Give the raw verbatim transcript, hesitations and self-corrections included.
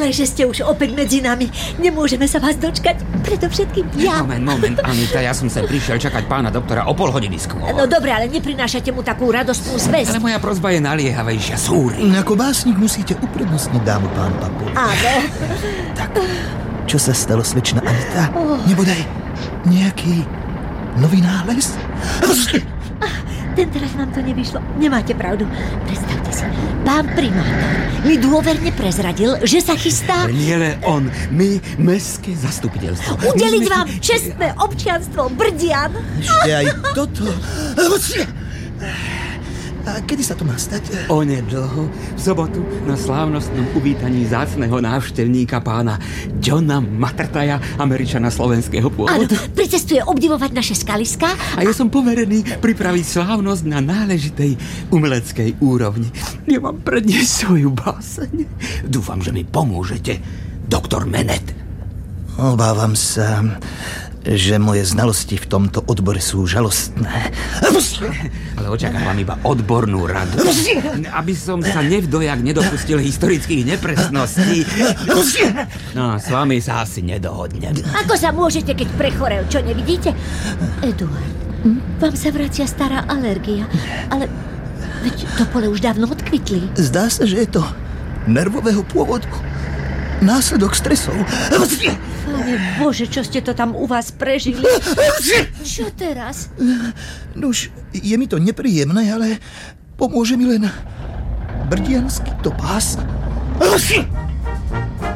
milé, že ste už opäť medzi nami. Nemôžeme sa vás dočkať. Predovšetkým ja. Moment, moment, Anita, ja som sem prišiel čakať pána doktora o pol hodiny skôr. No dobre, ale neprinášate mu takú radostnú zvesť. Ale moja prosba je naliehavejšia, súri. Ako básnik musíte uprednostniť dámu, pán Papul. Áno. Tak, čo sa stalo, slečna Anita? Oh. Nebodaj nejaký nový nález? Tentoraz nám to nevyšlo. Nemáte pravdu. Predstavte si, pán primátor mi dôverne prezradil, že sa chystá... Nie on, my, mestské zastupiteľstvo. Udeliť vám čestné občianstvo Brdian. Ešte aj toto. A kedy sa to má stať? Onedlho, v sobotu, na slávnostnom uvítaní zácneho návštevníka pána Johna Matrtaja, Američana slovenského pôvodu. Áno, pricestuje obdivovať naše skaliská. A ja som poverený pripraviť slávnosť na náležitej umeleckej úrovni. Ja vám predniesť svoju báseň. Dúfam, že mi pomôžete, doktor Menet. Obávam sa, že moje znalosti v tomto odbore sú žalostné. Ale očakávam iba odbornú radu. Aby som sa nevdojak nedopustil historických nepresností. No, s vami sa asi nedohodnem. Ako sa môžete, keď prechorel? Čo, nevidíte? Eduard, vám sa vracia stará alergia. Ale veď to pole už dávno odkvitli. Zdá sa, že je to nervového pôvodu. Následok stresov. Pane Bože, čo ste to tam u vás prežili? Čo teraz? Nuž, je mi to nepríjemné, ale pomôže mi len brdianský topás.